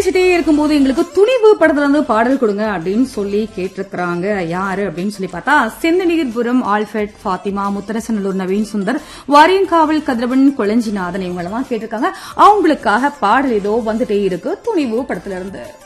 பேசிட்டே இருக்கும்போது எங்களுக்கு துணிவு படத்துல இருந்து பாடல் கொடுங்க அப்படின்னு சொல்லி கேட்டிருக்கிறாங்க. யாரு அப்படின்னு சொல்லி பார்த்தா செந்தநீர்புரம் ஆல்ஃபர்ட், ஃபாத்திமா, முத்தரசநல்லூர் நவீன் சுந்தர், வாரியங்காவல் கதிரவன், கொளஞ்சிநாதன் இவங்களெல்லாம் கேட்டிருக்காங்க. அவங்களுக்காக பாடல் ஏதோ வந்துட்டே இருக்கு துணிவு படத்துல இருந்து.